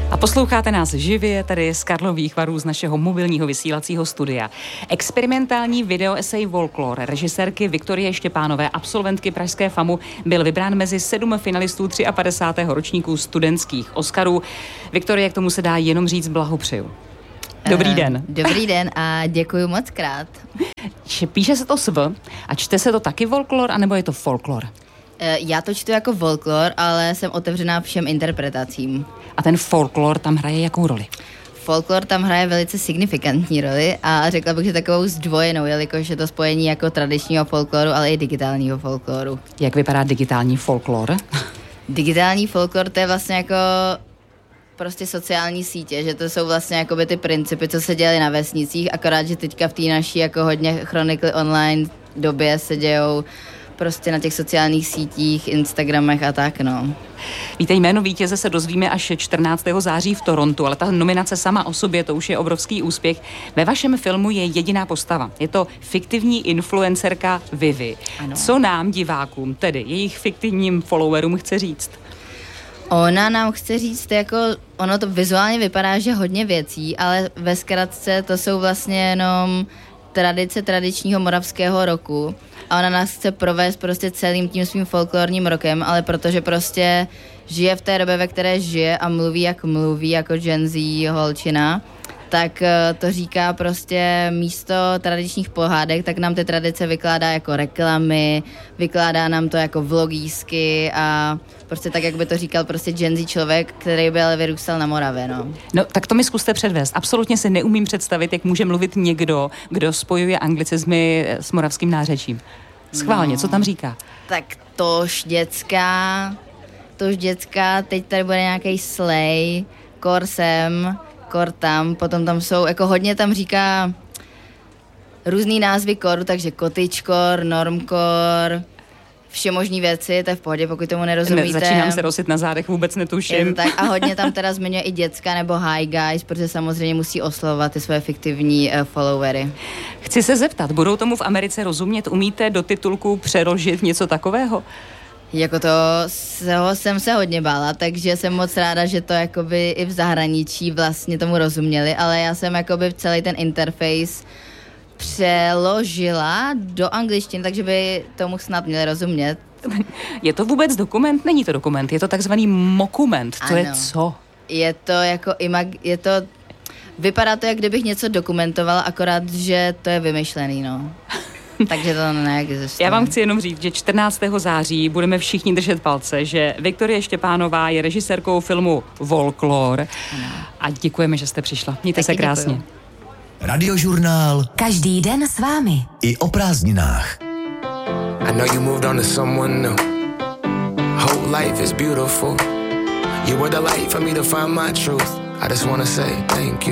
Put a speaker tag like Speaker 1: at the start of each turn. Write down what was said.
Speaker 1: A posloucháte nás živě tady z Karlových Varů z našeho mobilního vysílacího studia. Experimentální videoesej Folklore režisérky Viktorie Štěpánové, absolventky pražské FAMu, byl vybrán mezi 7 finalistů 53. ročníků studentských Oscarů. Viktorie, k tomu se dá jenom říct blahopřeju. Dobrý den.
Speaker 2: Dobrý den a děkuji moc krát.
Speaker 1: Píše se to s V a čte se to taky folklor, anebo je to folklor?
Speaker 2: Já to čtu jako folklor, ale jsem otevřená všem interpretacím.
Speaker 1: A ten folklor tam hraje jakou roli?
Speaker 2: Folklor tam hraje velice signifikantní roli a řekla bych, že takovou zdvojenou, jelikož je to spojení jako tradičního folkloru, ale i digitálního folkloru.
Speaker 1: Jak vypadá digitální folklor?
Speaker 2: Digitální folklor, to je vlastně jako prostě sociální sítě, že to jsou vlastně jakoby ty principy, co se děly na vesnicích, akorát, že teďka v té naší jako hodně chronikly online době se dějou prostě na těch sociálních sítích, Instagramech a tak, no.
Speaker 1: Víte, jméno vítěze se dozvíme až 14. září v Torontu, ale ta nominace sama o sobě, to už je obrovský úspěch. Ve vašem filmu je jediná postava. Je to fiktivní influencerka Vivi. Ano. Co nám, divákům, tedy jejich fiktivním followerům chce říct?
Speaker 2: Ona nám chce říct, jako ono to vizuálně vypadá, že hodně věcí, ale ve zkratce to jsou vlastně jenom tradice tradičního moravského roku a ona nás chce provést prostě celým tím svým folklorním rokem, ale protože prostě žije v té době, ve které žije a mluví, jako Gen Z holčina, tak to říká prostě místo tradičních pohádek, tak nám ty tradice vykládá jako reklamy, vykládá nám to jako vlogísky a prostě tak, jak by to říkal prostě Gen Z člověk, který by ale vyrůstal na Moravě, no.
Speaker 1: No, tak to mi zkuste předvést. Absolutně si neumím představit, jak může mluvit někdo, kdo spojuje anglicizmy s moravským nářečím. Schválně, co tam říká?
Speaker 2: Tak tož děcka, teď tady bude nějaký slej, kor sem, kor tam, potom tam jsou, jako hodně tam říká různý názvy koru, takže kotyčkor, normkor, všemožní věci, to je v pohodě, pokud tomu nerozumíte.
Speaker 1: Začínám se rosit na zádech, vůbec netuším.
Speaker 2: Tak a hodně tam teda zmiňuje i děcka nebo hi guys, protože samozřejmě musí oslovovat ty své fiktivní followery.
Speaker 1: Chci se zeptat, budou tomu v Americe rozumět? Umíte do titulku přeložit něco takového?
Speaker 2: Jako jsem se hodně bála, takže jsem moc ráda, že to jakoby i v zahraničí vlastně tomu rozuměli, ale já jsem jakoby celý ten interface přeložila do angličtiny, takže by tomu snad měli rozumět.
Speaker 1: Je to vůbec dokument? Není to dokument, je to takzvaný mokument. To je co?
Speaker 2: Je to jako vypadá to, jak kdybych něco dokumentovala, akorát, že to je vymyšlený, no. Takže to neexistuje.
Speaker 1: Já vám chci jenom říct, že 14. září budeme všichni držet palce, že Viktorie Štěpánová je režisérkou filmu Folklore. A děkujeme, že jste přišla. Mějte se krásně.
Speaker 2: Děkuju.
Speaker 3: Radiožurnál.
Speaker 4: Každý den s vámi.
Speaker 3: I o prázdninách.
Speaker 5: I know you moved on to someone new. Whole life is beautiful. You were the light for me to find my truth. I just wanna say thank you.